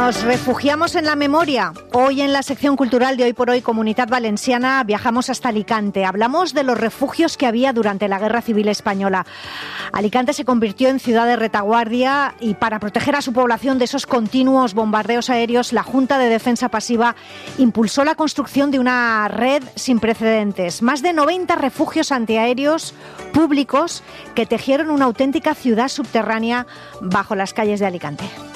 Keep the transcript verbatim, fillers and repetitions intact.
Nos refugiamos en la memoria. Hoy en la sección cultural de Hoy por Hoy Comunitat Valenciana viajamos hasta Alicante. Hablamos de los refugios que había durante la Guerra Civil Española. Alicante se convirtió en ciudad de retaguardia y para proteger a su población de esos continuos bombardeos aéreos, la Junta de Defensa Pasiva impulsó la construcción de una red sin precedentes. Más de noventa refugios antiaéreos públicos que tejieron una auténtica ciudad subterránea bajo las calles de Alicante.